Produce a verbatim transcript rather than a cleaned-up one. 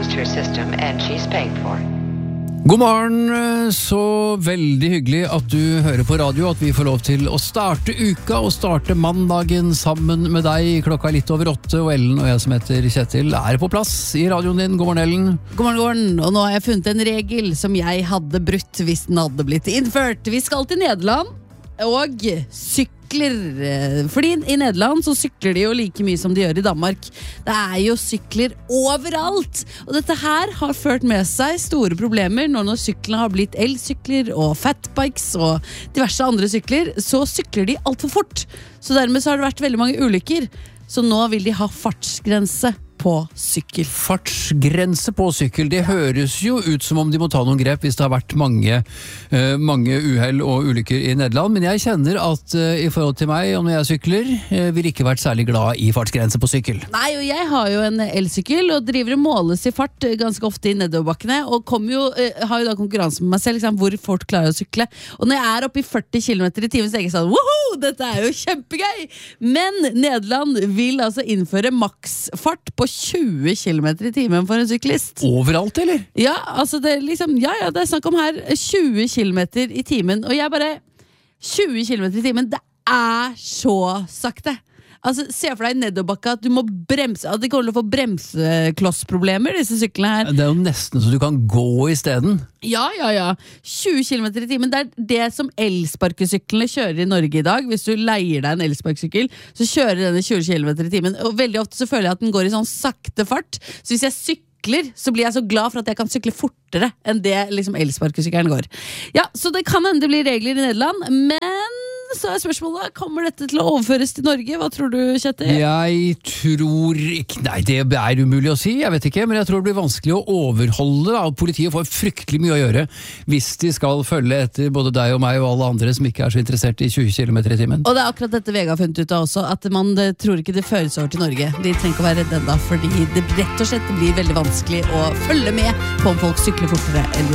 to her system and she's paid for. God morgen, så veldig hyggelig at du hører på radio, at vi får lov til å starte uka og starte mandagen sammen med deg. Klokka er litt over åtte, og Ellen og jeg som heter Kjetil er på plass i radioen din. God morgen, Ellen. God morgen, god morgen. Og nå har jeg funnet en regel som jeg hadde brutt hvis den hadde blitt innført. Vi skal til Nederland og sykler. Fordi i Nederland så sykler de jo like mye som de gjør i Danmark. Det er jo sykler overalt. Og dette her har ført med seg store problemer når, når syklene har blitt elsykler og fatbikes og diverse andre sykler, så sykler de alt for fort. Så dermed så har det vært veldig mange ulykker. Så nå vil de ha fartsgrense på sykkel. Fartsgrense på sykkel, det høres jo ut som om de må ta noen grep hvis det har vært mange, uh, mange uhell og ulykker i Nederland, men jeg kjenner at uh, i forhold til meg, og når jeg sykler, uh, vil ikke vært særlig glad i fartsgrense på sykkel. Nei, og jeg har jo en elsykkel og driver og måles i fart ganske ofte i nedoverbakkene, og kommer jo, uh, har jo da konkurranse med meg selv, liksom, hvor fort klarer jeg å sykle. Og når jeg er oppe i førti kilometer i timen, så er jeg sånn, woho, dette er jo kjempegøy! Men Nederland vil altså innføre maksfart på tjue kilometer i timen for en syklist. Overalt, eller? Ja, altså det er liksom, ja, ja, det er snakk om her tjue kilometer i timen, og jeg bare, tjue kilometer i timen, det er så sakte. Altså, se for deg nedoverbakka at du må bremse, at de kommer til å få bremseklossproblemer, disse syklene her. Det er jo nesten så du kan gå i stedet. Ja, ja, ja. tjue kilometer i timen, det er det som elsparkesyklene kjører i Norge i dag. Hvis du leier deg en elsparkesykkel, så kjører denne tjue kilometer i timen. Og veldig ofte så føler jeg at den går i sånn sakte fart. Så hvis jeg sykler, så blir jeg så glad for at jeg kan sykle fortere enn det liksom elsparkesykkelen går. Ja, så det kan hende det blir regler i Nederland, men så er spørsmålet, kommer dette til å overføres til Norge? Hva tror du, Kjetil? Jeg tror ikke, nei, det er umulig å si, jeg vet ikke, men jeg tror det blir vanskelig å overholde, da. Politiet får fryktelig mye å gjøre hvis de skal følge etter både deg og meg og alle andre som ikke er så interessert i tjue kilometer i timen. Og det er akkurat dette Vega har funnet ut av også, at man det, tror ikke det føres over til Norge. De trenger ikke å være redde enda, fordi det rett og slett blir veldig vanskelig å følge med på om folk sykler fortere eller